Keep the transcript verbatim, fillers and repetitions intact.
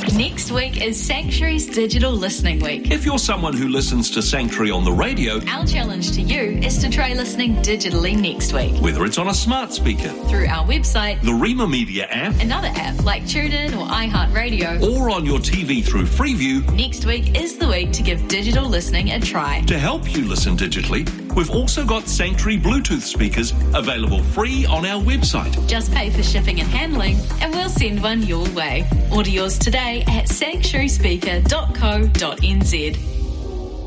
Next week is Sanctuary's Digital Listening Week. If you're someone who listens to Sanctuary on the radio, our challenge to you is to try listening digitally next week. Whether it's on a smart speaker, through our website, the Rima Media app, another app like TuneIn or iHeartRadio, or on your T V through Freeview, next week is the week to give digital listening a try. To help you listen digitally, we've also got Sanctuary Bluetooth speakers available free on our website. Just pay for shipping and handling, and we'll send one your way. Order yours today at sanctuary speaker dot co dot n z.